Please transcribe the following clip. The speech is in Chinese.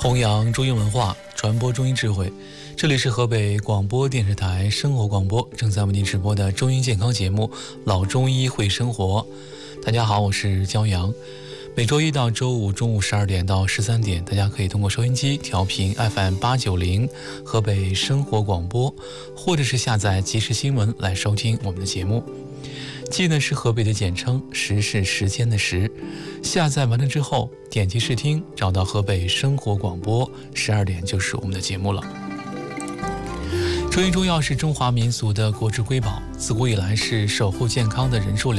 弘扬中医文化，传播中医智慧。这里是河北广播电视台生活广播，正在为您直播的中医健康节目《老中医会生活》。大家好，我是焦阳。每周一到周五中午12点到13点，大家可以通过收音机调频 FM890 河北生活广播，或者是下载即时新闻来收听我们的节目。记呢是河北的简称，时是时间的时。下载完了之后，点击试听，找到河北生活广播，12点就是我们的节目了。中医中药是中华民俗的国之瑰宝，自古以来是守护健康的人数